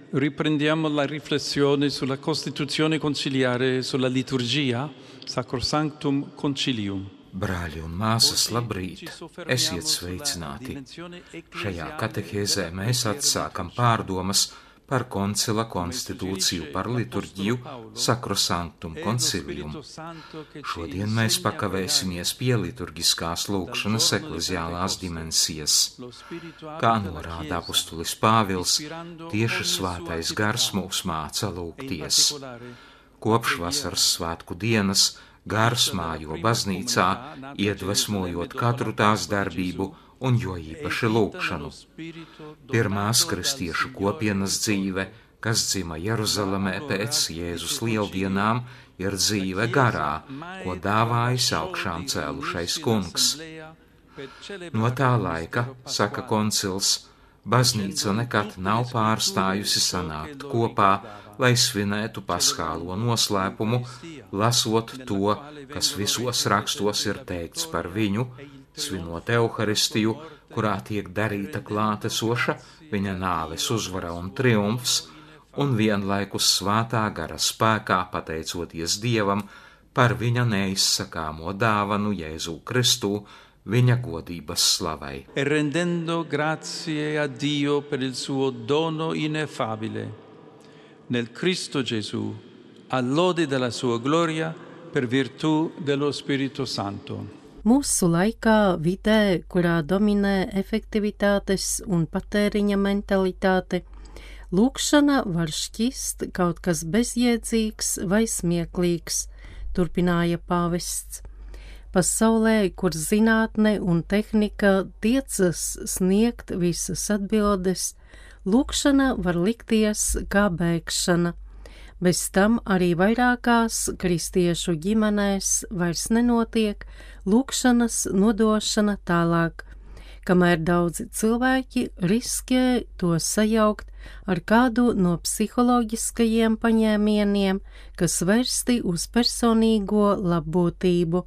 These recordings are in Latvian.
Riprendiamo la riflessione sulla Costituzione conciliare, sulla liturgia, Sacrosanctum Concilium. Brāļi un māsas, labrīt! Esiet sveicināti! Šajā katehēzē mēs atsākam pārdomas par koncila konstitūciju par liturģiju Sacrosanctum Concilium. Šodien mēs pakavēsimies pie liturgiskās lūgšanas ekleziālās dimensijas. Kā norāda apustulis Pāvils, tieši svētais gars mūs māca lūgties. Kopš vasaras svētku dienas gars mājo baznīcā, iedvesmojot katru tās darbību un jo īpaši lūgšanu. Pirmās kristiešu kopienas dzīve, kas dzima Jeruzalemē pēc Jēzus lieldienām, ir dzīve garā, ko dāvājis augšām cēlušais kungs. No tā laika, saka koncils, baznīca nekad nav pārstājusi sanākt kopā, lai svinētu paskālo noslēpumu, lasot to, kas visos rakstos ir teikts par viņu, svinot Euharistiju, kurā tiek darīta klātesoša viņa nāves uzvara un triumfs, un vienlaikus svētā gara spēkā pateicoties Dievam par viņa neizsakāmo dāvanu Jēzu Kristu, viņa godības slavai. E rendendo grazie a Dio per il suo dono ineffabile. Nel Cristo Gesù, all'ode della sua gloria, per virtù dello Spirito Santo. Mūsu laikā, vidē, kurā dominē efektivitātes un patēriņa mentalitāte, lūgšana var šķist kaut kas bezjēdzīgs vai smieklīgs, turpināja pāvests. Pasaulē, kur zinātne un tehnika tiecas sniegt visas atbildes, lūgšana var likties kā bēgšana. Bez tam arī vairākās kristiešu ģimenēs vairs nenotiek lūgšanas nodošana tālāk, kamēr daudzi cilvēki riskē to sajaukt ar kādu no psiholoģiskajiem paņēmieniem, kas vērsti uz personīgo labbūtību.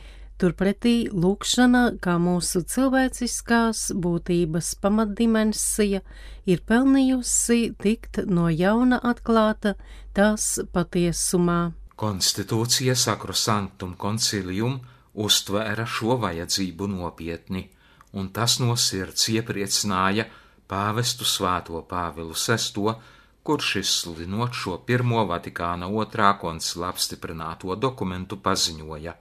Turpretī lūgšana, kā mūsu cilvēciskās būtības pamatdimensija, ir pelnījusi tikt no jauna atklāta tās patiesumā. Konstitūcija Sacrosanctum Concilium uztvēra šo vajadzību nopietni, un tas no sirds iepriecināja pāvestu svēto Pāvilu VI, kurš izsludinot šo pirmo Vatikāna II koncila apstiprināto dokumentu paziņoja: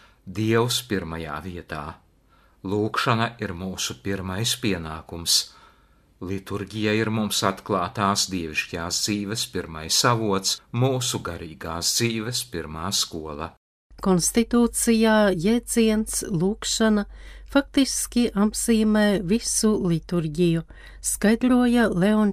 Dievs pirmajā vietā. Lūgšana ir mūsu pirmais pienākums. Liturģija ir mums atklātās dievišķās dzīves pirmais avots, mūsu garīgās dzīves pirmā skola. Konstitūcijā jēdziens lūgšana faktiski apzīmē visu liturģiju, skaidroja Leon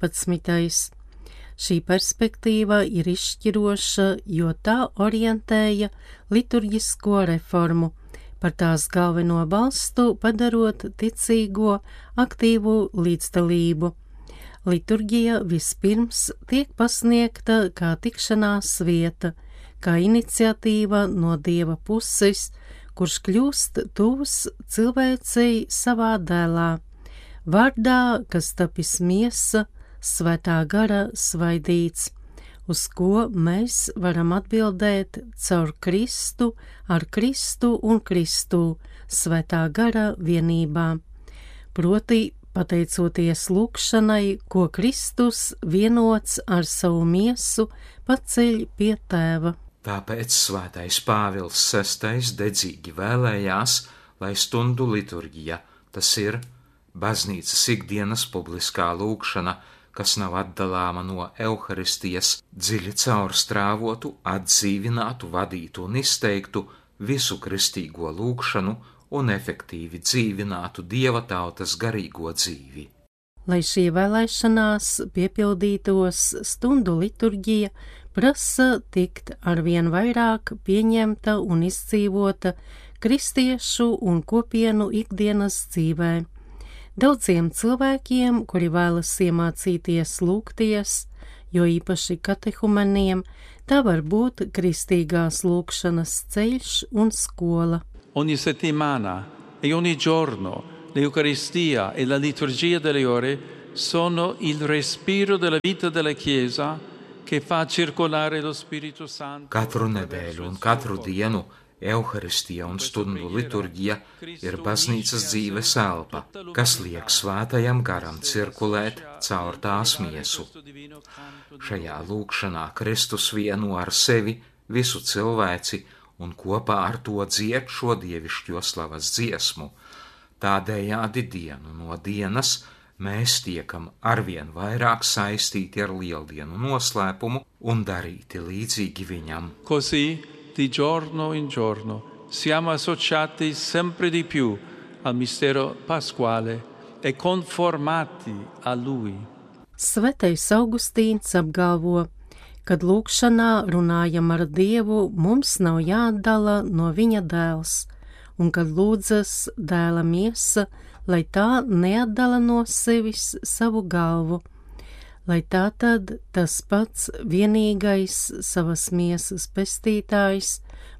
14. Šī perspektīva ir izšķiroša, jo tā orientēja liturģisko reformu, par tās galveno balstu padarot ticīgo aktīvu līdzdalību. Liturģija vispirms tiek pasniegta kā tikšanās vieta, kā iniciatīva no Dieva puses, kurš kļūst tuvs cilvēcei savā dēlā, vārdā, kas tapis miesa, svētā gara svaidīts, uz ko mēs varam atbildēt caur Kristu, ar Kristu un Kristu, svētā gara vienībā. Proti, pateicoties lūgšanai, ko Kristus vienots ar savu miesu paceļ pie Tēva. Tāpēc svētais Pāvils VI dedzīgi vēlējās, lai stundu liturģija, tas ir baznīcas ikdienas publiskā lūgšana, kas nav atdalāma no Euharistijas, dziļi caurstrāvotu, atdzīvinātu, vadītu un izteiktu visu kristīgo lūgšanu un efektīvi dzīvinātu Dieva tautas garīgo dzīvi. Lai šī vēlēšanās piepildītos, stundu liturģija prasa tikt arvien vairāk pieņemta un izdzīvota kristiešu un kopienu ikdienas dzīvē. Daudziem cilvēkiem, kuri vēlas iemācīties lūgties, jo īpaši katehumeniem, tā var būt kristīgās lūgšanas ceļš un skola. Ogni settimana e ogni giorno l'Eucaristia e la liturgia delle ore sono il respiro della vita della Chiesa che fa circolare lo Spirito Santo. Katru nedēļu un katru dienu Euharistija un stundu liturģija ir baznīcas dzīves elpa, kas liek svētajam garam cirkulēt caur tās miesu. Šajā lūgšanā Kristus vieno ar sevi visu cilvēci un kopā ar to dzied šo dievišķo slavas dziesmu. Tādējādi dienu no dienas mēs tiekam arvien vairāk saistīti ar lieldienu noslēpumu un darīti līdzīgi viņam. Così, di giorno in giorno, siamo associati sempre di più al mistero pasquale e conformati a Lui. Svētais Augustīns apgalvo, kad lūgšanā runājam ar Dievu, mums nav jāatdala no viņa dēls, un kad lūdzas dēla miesa, lai tā neatdala no sevis savu galvu, lai tā tad tas pats vienīgais savas miesas pestītājs,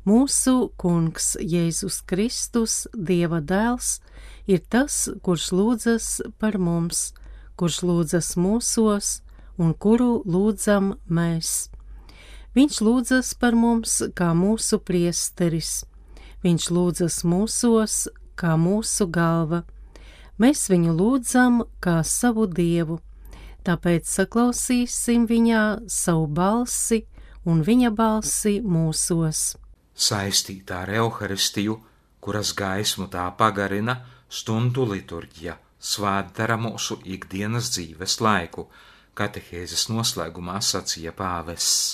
mūsu kungs Jēzus Kristus, Dieva dēls, ir tas, kurš lūdzas par mums, kurš lūdzas mūsos un kuru lūdzam mēs. Viņš lūdzas par mums kā mūsu priesteris, viņš lūdzas mūsos kā mūsu galva. Mēs viņu lūdzam kā savu Dievu, tāpēc saklausīsim viņā savu balsi un viņa balsi mūsos. Saistītā ar Euharistiju, kuras gaismu tā pagarina, stundu liturģija svētdara mūsu ikdienas dzīves laiku, katehēzes noslēgumā sacīja pāvests.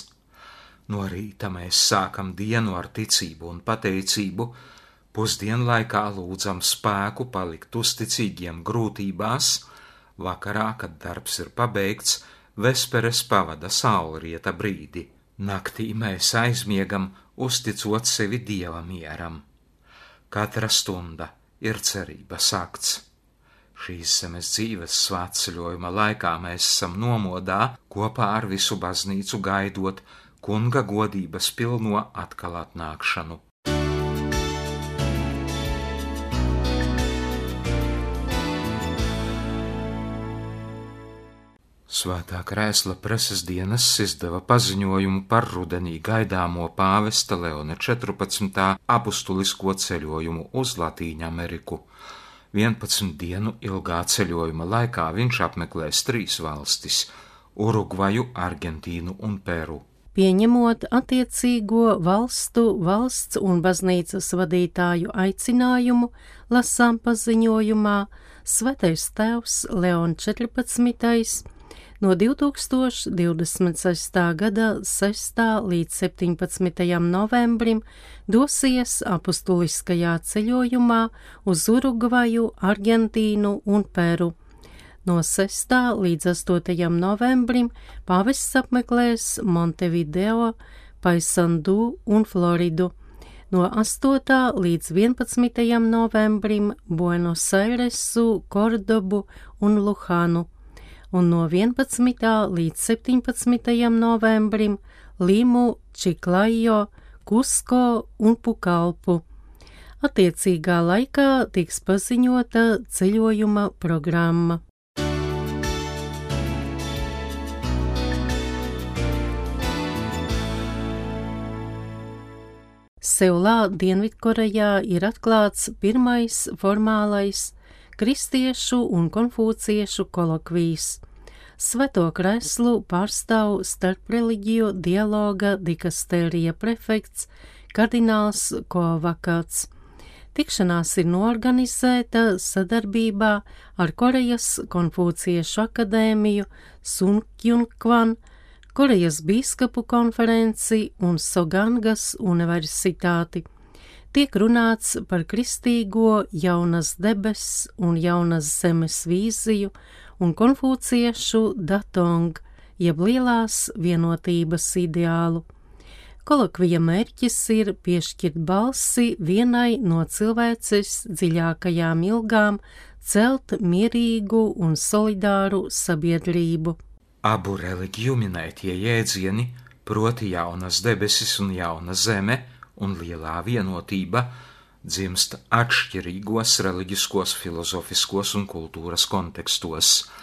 No rīta mēs sākam dienu ar ticību un pateicību, pusdienlaikā lūdzam spēku palikt uzticīgiem grūtībās, vakarā, kad darbs ir pabeigts, vesperes pavada saulrieta brīdi. Naktī mēs aizmiegam, uzticot sevi Dieva mieram. Katra stunda ir cerības akts. Šīs zemes dzīves svētceļojuma laikā mēs esam nomodā kopā ar visu baznīcu gaidot kunga godības pilno atkal atnākšanu. Svētā krēsla preses dienas izdeva paziņojumu par rudenī gaidāmo pāvesta Leona 14. apustulisko ceļojumu uz Latīņu Ameriku. 11 dienu ilgā ceļojuma laikā viņš apmeklēs 3 valstis – Urugvaju, Argentīnu un Peru. Pieņemot attiecīgo valsts un baznīcas vadītāju aicinājumu, lasām paziņojumā Svētais tēvs Leon 14. no 2026. gada 6. līdz 17. novembrim dosies apustuliskajā ceļojumā uz Urugvaju, Argentīnu un Peru. No 6. līdz 8. novembrim pāvests apmeklēs Montevideo, Paisandu un Floridu. No 8. līdz 11. novembrim Buenos Airesu, Kordobu un Luhanu. Un no 11. līdz 17. novembrim Limu, Čiklajo, Kusko un Pukalpu. Attiecīgā laikā tiks paziņota ceļojuma programma. Seulā, Dienvidkorejā ir atklāts pirmais formālais kristiešu un konfūciešu kolokvijs. Svēto kreslu pārstāv starpreliģiju dialoga dikastērija prefekts kardināls Kovakats. Tikšanās ir noorganizēta sadarbībā ar Korejas konfūciešu akadēmiju Sunkyunkwan, Korejas bīskapu konferenci un Sogangas universitāti. Tiek runāts par kristīgo jaunas debes un jaunas zemes vīziju un konfūciešu datong, jeb lielās vienotības ideālu. Kolokvija mērķis ir piešķirt balsi vienai no cilvēces dziļākajām ilgām, celt mierīgu un solidāru sabiedrību. Abu reliģiju minētie jēdzieni, proti jaunas debesis un jauna zeme un lielā vienotība, dzimst atšķirīgos reliģiskos, filozofiskos un kultūras kontekstos,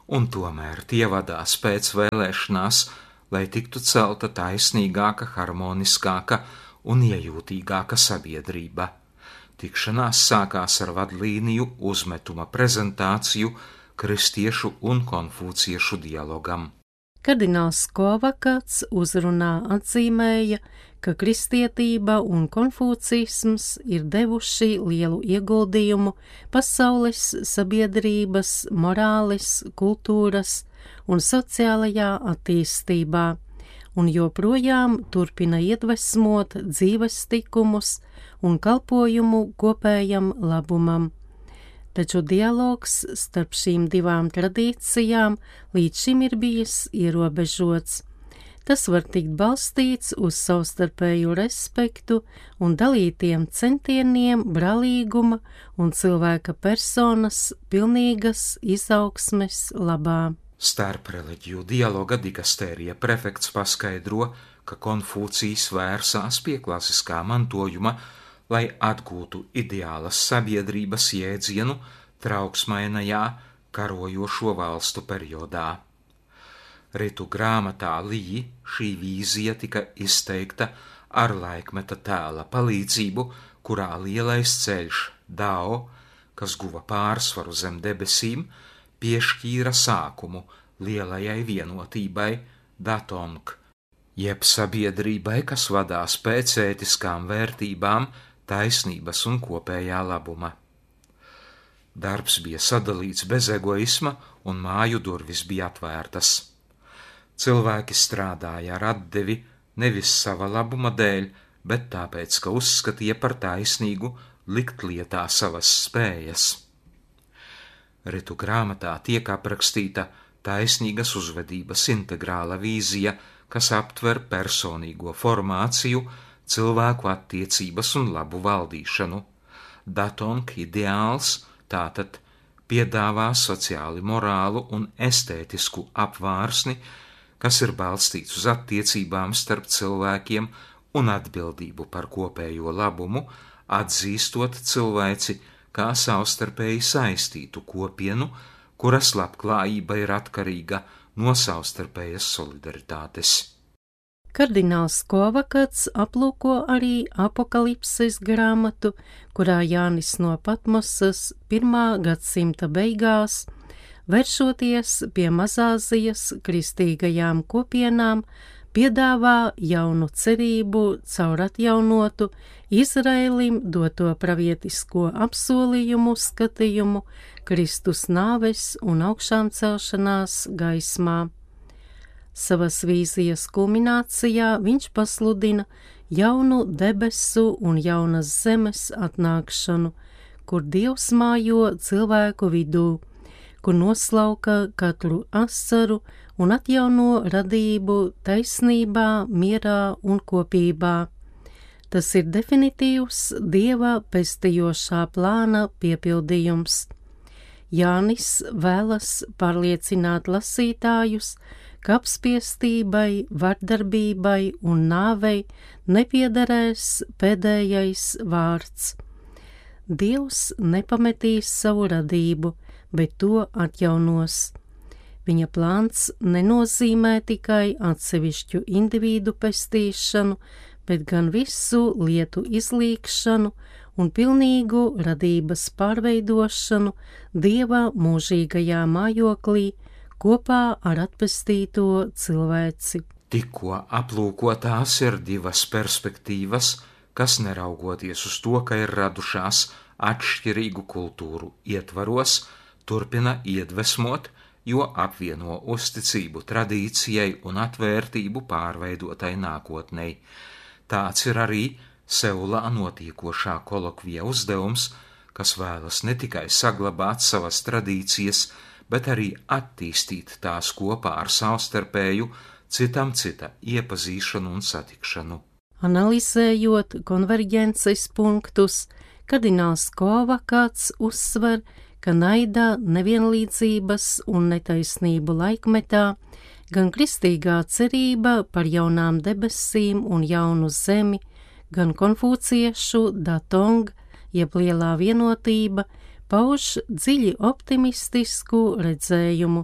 un tomēr tie vadās pēc vēlēšanās, lai tiktu celta taisnīgāka, harmoniskāka un iejūtīgāka sabiedrība. Tikšanās sākās ar vadlīniju uzmetuma prezentāciju kristiešu un konfūciešu dialogam. Kardināls Kovakats uzrunā atzīmēja, ka kristietība un konfūcisms ir devuši lielu ieguldījumu pasaules sabiedrības, morāles, kultūras un sociālajā attīstībā, un joprojām turpina iedvesmot dzīves tikumus un kalpojumu kopējam labumam. Taču dialogs starp šīm divām tradīcijām līdz šim ir bijis ierobežots. Tas var tikt balstīts uz savstarpēju respektu un dalītiem centieniem brālīguma un cilvēka personas pilnīgas izaugsmes labā. Starp reliģiju dialoga dikastērija prefekts paskaidro, ka Konfūcijs vērsās pie klasiskā mantojuma, lai atgūtu ideālas sabiedrības jēdzienu trauksmainajā karojošo valstu periodā. Ritu grāmatā Lī šī vīzija tika izteikta ar laikmeta tēla palīdzību, kurā lielais ceļš Dao, kas guva pārsvaru zem debesīm, piešķīra sākumu lielajai vienotībai Datong, jeb sabiedrībai, kas vadās pēc ētiskām vērtībām, taisnības un kopējā labuma. Darbs bija sadalīts bez egoisma un māju durvis bija atvērtas. Cilvēki strādāja ar atdevi nevis sava labuma dēļ, bet tāpēc, ka uzskatīja par taisnīgu likt lietā savas spējas. Ritu grāmatā tiek aprakstīta taisnīgas uzvedības integrāla vīzija, kas aptver personīgo formāciju, cilvēku attiecības un labu valdīšanu. Datong ideāls tātad piedāvā sociāli morālu un estētisku apvārsni, kas ir balstīts uz attiecībām starp cilvēkiem un atbildību par kopējo labumu, atzīstot cilvēci kā savstarpēji saistītu kopienu, kuras labklājība ir atkarīga no savstarpējas solidaritātes. Kardināls Kovakats aplūko arī Apokalipses grāmatu, kurā Jānis no Patmosas 1. gadsimta beigās, vēršoties pie Mazāzijas kristīgajām kopienām, piedāvā jaunu cerību caur atjaunotu Izraēlim doto pravietisko apsolījumu skatījumu Kristus nāves un augšām celšanās gaismā. Savas vīzijas kulminācijā viņš pasludina jaunu debesu un jaunas zemes atnākšanu, kur Dievs mājo cilvēku vidū, kur noslauka katru asaru un atjauno radību taisnībā, mierā un kopībā. Tas ir definitīvs Dieva pestījošā plāna piepildījums. Jānis vēlas pārliecināt lasītājus, ka apspiestībai, vardarbībai un nāvei nepiederēs pēdējais vārds. Dievs nepametīs savu radību, bet to atjaunos. Viņa plāns nenozīmē tikai atsevišķu individu pestīšanu, bet gan visu lietu izlīgšanu un pilnīgu radības pārveidošanu Dieva mūžīgajā mājoklī, kopā ar atpestīto cilvēci. Tikko aplūkotās ir divas perspektīvas, kas neraugoties uz to, ka ir radušās atšķirīgu kultūru ietvaros, turpina iedvesmot, jo apvieno uzticību tradīcijai un atvērtību pārveidotai nākotnei. Tāds ir arī Seulā notiekošā kolokvija uzdevums, kas vēlas ne tikai saglabāt savas tradīcijas, bet arī attīstīt tās kopā ar savstarpēju citam cita iepazīšanu un satikšanu. Analizējot konverģences punktus, kardināls Kovakats uzsver, ka naida, nevienlīdzības un netaisnību laikmetā gan kristīgā cerība par jaunām debesīm un jaunu zemi, gan konfūciešu Datong, jeb lielā vienotība, pauž dziļi optimistisku redzējumu,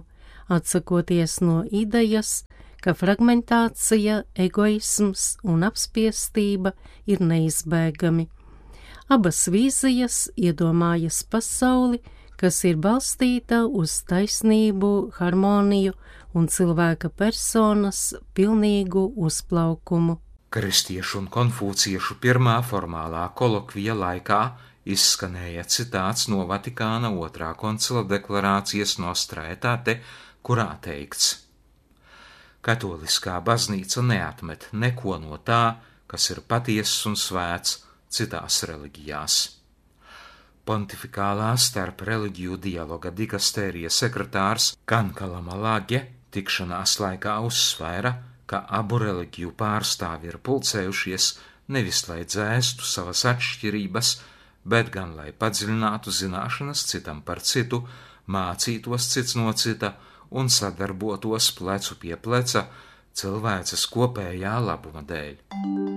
atsakoties no idejas, ka fragmentācija, egoisms un apspiestība ir neizbēgami. Abas vīzijas iedomājas pasauli, kas ir balstīta uz taisnību, harmoniju un cilvēka personas pilnīgu uzplaukumu. Kristiešu un konfūciešu pirmā formālā kolokvija laikā izskanēja citāts no Vatikāna otrā koncila deklarācijas Nostra Aetate, kurā teikts: Katoliskā baznīca neatmet neko no tā, kas ir patiess un svēts citās reliģijās. Pontifikālā starp reliģiju dialoga dikastērija sekretārs Kankala Malagje tikšanās laikā uzsvēra, ka abu reliģiju pārstāvi ir pulcējušies nevis lai dzēstu savas atšķirības, bet gan lai padziļinātu zināšanas citam par citu, mācītos cits no cita un sadarbotos plecu pie pleca cilvēces kopējā labuma dēļ.